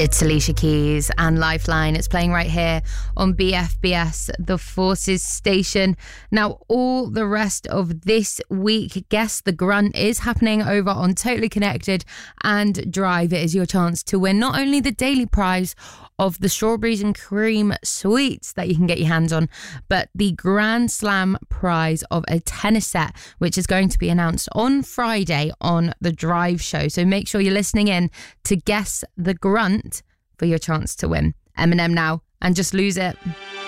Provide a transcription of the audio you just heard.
It's Alicia Keys and Lifeline. It's playing right here on BFBS, the Forces station. Now, all the rest of this week, Guess the Grunt is happening over on Totally Connected and Drive. It is your chance to win not only the daily prize of the strawberries and cream sweets that you can get your hands on, but the Grand Slam prize of a tennis set, which is going to be announced on Friday on the Drive show. So make sure you're listening in to Guess the Grunt for your chance to win. Eminem now, and Just Lose It.